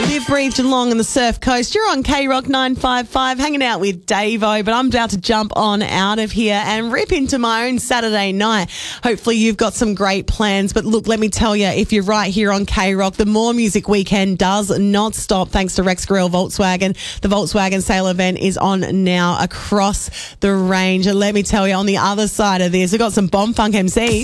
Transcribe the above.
Live, Breathe, Geelong and the Surf Coast. You're on K-Rock 955, hanging out with Davo, but I'm about to jump on out of here and rip into my own Saturday night. Hopefully you've got some great plans, but look, let me tell you, if you're right here on K-Rock, the More Music Weekend does not stop thanks to Rex Gorell Volkswagen. The Volkswagen sale event is on now across the range. And let me tell you, on the other side of this, we've got some bomb funk MCs.